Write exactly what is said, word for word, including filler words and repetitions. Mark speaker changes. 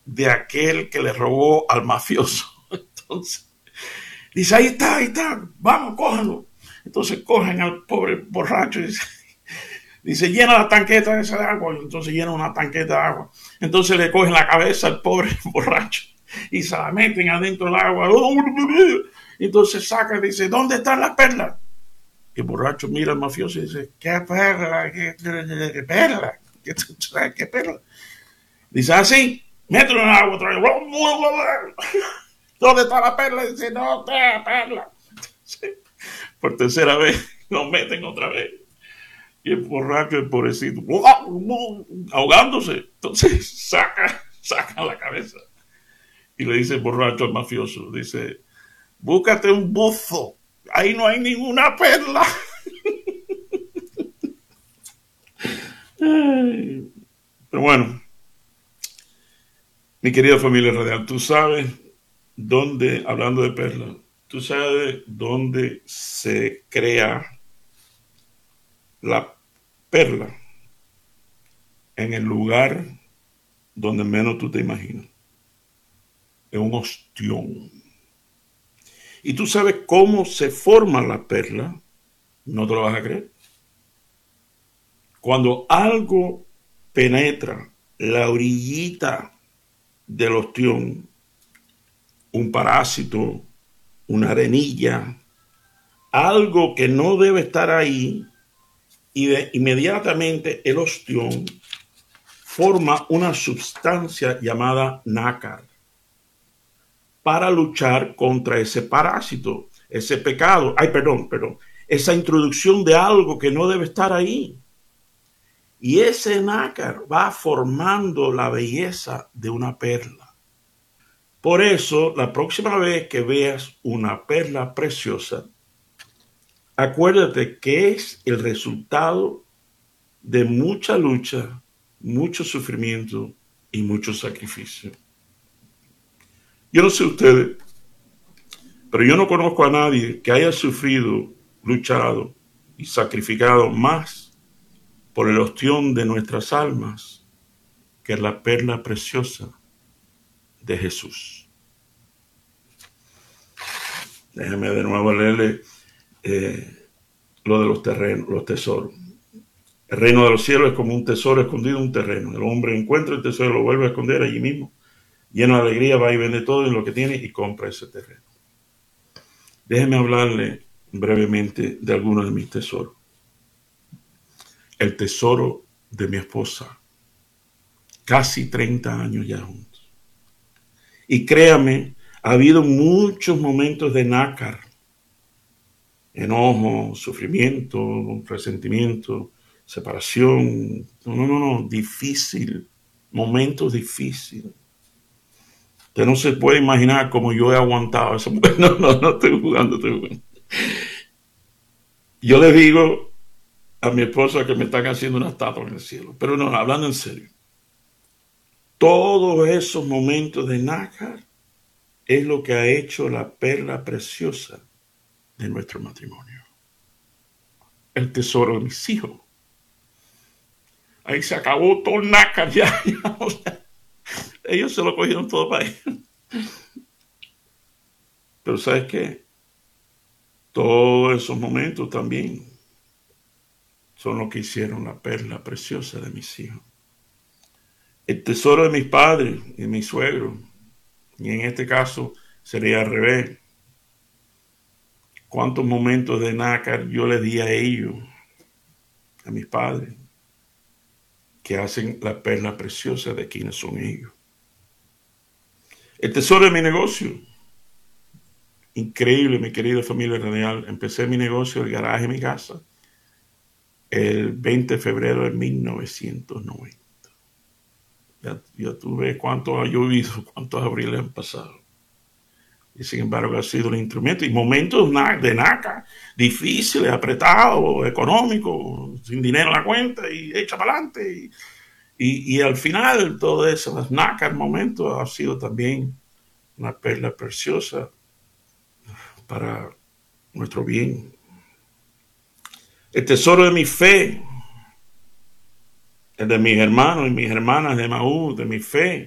Speaker 1: de aquel que le robó al mafioso. Entonces, dice, ahí está, ahí está, vamos, cójanlo. Entonces cogen al pobre borracho y dice, dice, llena la tanqueta esa de agua. Entonces llena una tanqueta de agua. Entonces le cogen la cabeza al pobre borracho y se la meten adentro del agua. Entonces saca y dice, ¿dónde están las perlas? Y el borracho mira al mafioso y dice, ¿qué perla? ¿Qué, qué, qué perla? ¿Qué, ¿Qué perla? Dice, así, ah, mételo en el agua otra vez. ¿Dónde está la perla? Dice, no está perla. Sí. Por tercera vez, lo meten otra vez. Y el borracho, el pobrecito, ahogándose. Entonces saca, saca la cabeza. Y le dice el borracho al mafioso, dice, búscate un buzo. Ahí no hay ninguna perla. Pero bueno, mi querida familia radial, tú sabes dónde, hablando de perlas, tú sabes dónde se crea la perla. En el lugar donde menos tú te imaginas. En un ostión. Y tú sabes cómo se forma la perla. No te lo vas a creer. Cuando algo penetra la orillita del ostión, un parásito, una arenilla, algo que no debe estar ahí, y de inmediatamente el ostión forma una sustancia llamada nácar para luchar contra ese parásito, ese pecado, ay, perdón, perdón, esa introducción de algo que no debe estar ahí. Y ese nácar va formando la belleza de una perla. Por eso, la próxima vez que veas una perla preciosa, acuérdate que es el resultado de mucha lucha, mucho sufrimiento y mucho sacrificio. Yo no sé ustedes, pero yo no conozco a nadie que haya sufrido, luchado y sacrificado más por el ostión de nuestras almas que la perla preciosa de Jesús. Déjeme de nuevo leerle eh, lo de los terrenos, los tesoros. El reino de los cielos es como un tesoro escondido en un terreno. El hombre encuentra el tesoro, lo vuelve a esconder allí mismo. Lleno de alegría, va y vende todo en lo que tiene y compra ese terreno. Déjeme hablarle brevemente de algunos de mis tesoros. El tesoro de mi esposa. Casi treinta años ya juntos. Y créame, ha habido muchos momentos de nácar. Enojo, sufrimiento, resentimiento, separación. No, no, no, no. Difícil. Momentos difíciles. Usted no se puede imaginar cómo yo he aguantado eso. No, no, no estoy jugando, estoy jugando. Yo le digo a mi esposa que me están haciendo una estatua en el cielo. Pero no, hablando en serio. Todos esos momentos de nácar es lo que ha hecho la perla preciosa de nuestro matrimonio. El tesoro de mis hijos. Ahí se acabó todo el nácar ya. ya o sea, ellos se lo cogieron todo para ellos. Pero ¿sabes qué? Todos esos momentos también son lo que hicieron la perla preciosa de mis hijos. El tesoro de mis padres y de mis suegros. Y en este caso sería al revés. ¿Cuántos momentos de nácar yo les di a ellos, a mis padres, que hacen la perla preciosa de quienes son ellos? El tesoro de mi negocio. Increíble, mi querida familia radial. Empecé mi negocio, el garaje de mi casa, el veinte de febrero de mil novecientos noventa. Ya, ya tú ves cuánto ha llovido, cuántos abriles han pasado. Y sin embargo ha sido un instrumento. Y momentos de naca, difíciles, apretados, económicos, sin dinero en la cuenta y echa para adelante. Y, y, y al final todo eso, las nacas, momentos, ha sido también una perla preciosa para nuestro bien. El tesoro de mi fe, el de mis hermanos y mis hermanas de Maú, de mi fe,